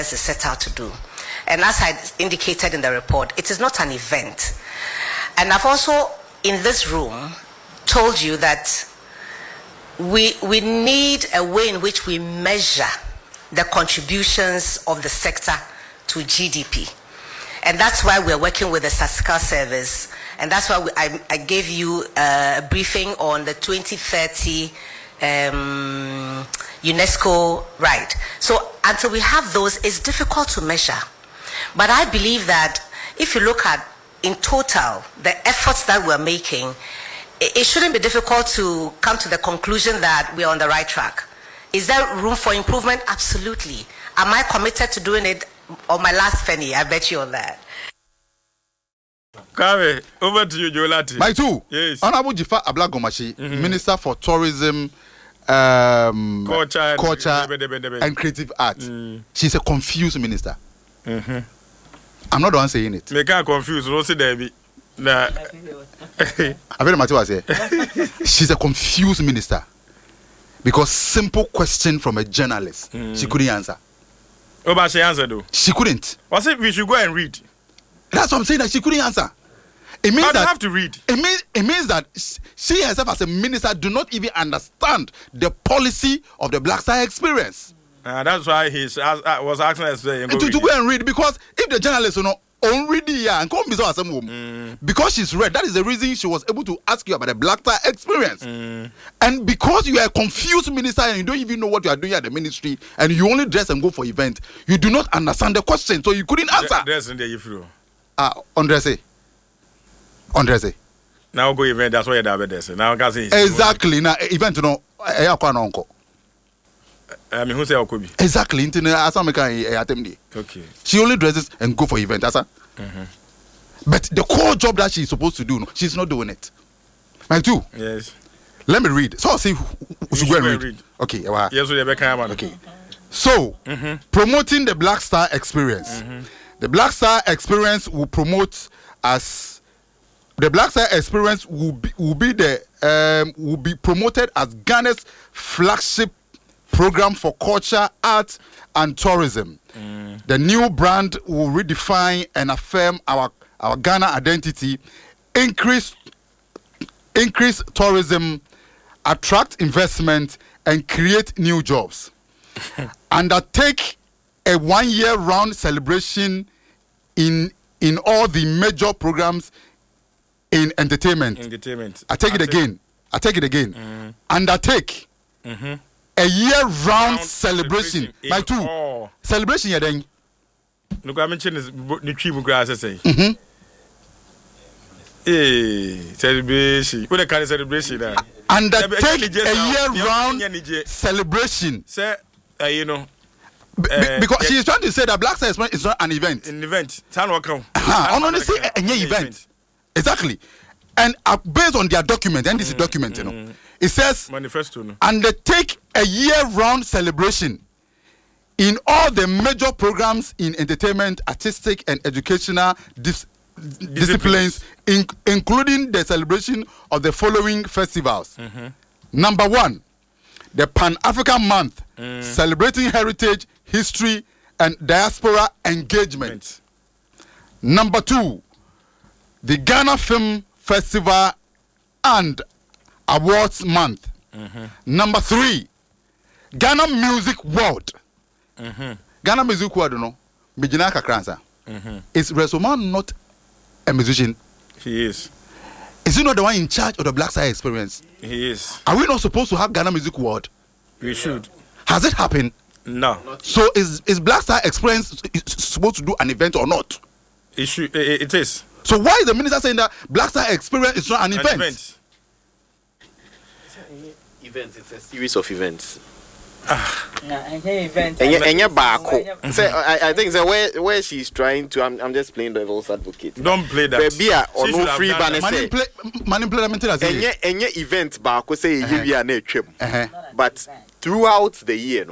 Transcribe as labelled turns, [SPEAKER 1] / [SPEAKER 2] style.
[SPEAKER 1] experience is set out to do. And as I indicated in the report, it is not an event. And I've also, in this room, told you that we need a way in which we measure the contributions of the sector to GDP. And that's why we're working with the statistical service. And that's why I gave you a briefing on the 2030 UNESCO, right? So until we have those, it's difficult to measure. But I believe that if you look at, in total, the efforts that we're making, it shouldn't be difficult to come to the conclusion that we're on the right track. Is there room for improvement? Absolutely. Am I committed to doing it on my last penny? I bet you on that.
[SPEAKER 2] Kare, over to you, Jolati.
[SPEAKER 3] My two.
[SPEAKER 2] Yes.
[SPEAKER 3] Honorable Jifa Ablagomashi, Minister for Tourism, Culture and Creative Arts. She's a confused minister. I'm not the one saying it.
[SPEAKER 2] Me can't confuse. Don't say Debbie. Nah.
[SPEAKER 3] She's a confused minister because simple question from a journalist, she couldn't answer.
[SPEAKER 2] Oh, but she answered though.
[SPEAKER 3] She couldn't.
[SPEAKER 2] Was it we should go and read?
[SPEAKER 3] That's what I'm saying. That she couldn't answer. It means
[SPEAKER 2] but
[SPEAKER 3] that
[SPEAKER 2] you have to read.
[SPEAKER 3] It means that she herself as a minister do not even understand the policy of the Black Star Experience.
[SPEAKER 2] That's why I was asking us to
[SPEAKER 3] go and read, because if the journalists already and because she's read, that is the reason she was able to ask you about the Black Star Experience. And because you are a confused minister and you don't even know what you are doing at the ministry and you only dress and go for event, you do not understand the question, so you couldn't answer.
[SPEAKER 2] Dress in there, you feel.
[SPEAKER 3] Andrese.
[SPEAKER 2] Now go event. That's why you're there. Now
[SPEAKER 3] exactly. Now event
[SPEAKER 2] I mean, who say Okobi?
[SPEAKER 3] Exactly.
[SPEAKER 2] Okay.
[SPEAKER 3] She only dresses and go for event. But the core job that she's supposed to do, she's not doing it. My two.
[SPEAKER 2] Yes.
[SPEAKER 3] Let me read. So I'll see who should go and read. Okay.
[SPEAKER 2] Yes,
[SPEAKER 3] okay. So promoting the Black Star Experience. The Black Star Experience will promote as the Black Star Experience will be promoted as Ghana's flagship program for culture, art, and tourism. The new brand will redefine and affirm our Ghana identity, increase tourism, attract investment, and create new jobs. Undertake a one-year-round celebration in all the major programs in entertainment. I take it again. Undertake a year-round celebration. My two. Celebration, yeah, then.
[SPEAKER 2] Look, I mentioned this. Celebration. What a kind of celebration?
[SPEAKER 3] Undertake a year-round celebration.
[SPEAKER 2] Sir, you know.
[SPEAKER 3] Because she is trying to say that Black Star is not an event.
[SPEAKER 2] An event.
[SPEAKER 3] Only say a event. Exactly. And based on their document, and this is document, it says
[SPEAKER 2] manifesto.
[SPEAKER 3] Undertake a year-round celebration in all the major programs in entertainment, artistic, and educational disciplines, including the celebration of the following festivals. Number 1, the Pan-African Month, celebrating heritage, history, and diaspora engagement. Number 2, the Ghana Film Festival and Awards Month. Number 3, Ghana Music World. Ghana Music World, Mijina Kakransa. Is Resoman not a musician?
[SPEAKER 2] He is.
[SPEAKER 3] Is he not the one in charge of the Black Star Experience?
[SPEAKER 2] He is.
[SPEAKER 3] Are we not supposed to have Ghana Music World?
[SPEAKER 2] We should.
[SPEAKER 3] Has it happened?
[SPEAKER 2] No.
[SPEAKER 3] So is Black Star Experience supposed to do an event or not?
[SPEAKER 2] It is.
[SPEAKER 3] So why is the minister saying that Black Star Experience is not an event?
[SPEAKER 4] It's an event. It's a series of events. I think where she's trying to. I'm just playing devil's advocate.
[SPEAKER 2] Don't play that.
[SPEAKER 4] Event but throughout the year.